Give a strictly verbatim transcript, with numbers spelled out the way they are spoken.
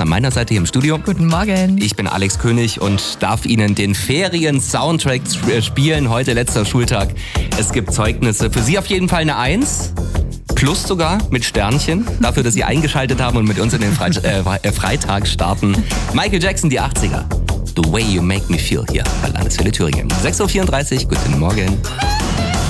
an meiner Seite hier im Studio. Guten Morgen. Ich bin Alex König und darf Ihnen den Ferien-Soundtrack spielen. Heute letzter Schultag. Es gibt Zeugnisse. Für Sie auf jeden Fall eine Eins. Plus sogar mit Sternchen. Dafür, dass Sie eingeschaltet haben und mit uns in den Freit- äh, Freitag starten. Michael Jackson, die achtziger. The Way You Make Me Feel hier bei Landeswelle Thüringen. sechs Uhr vierunddreißig, guten Morgen.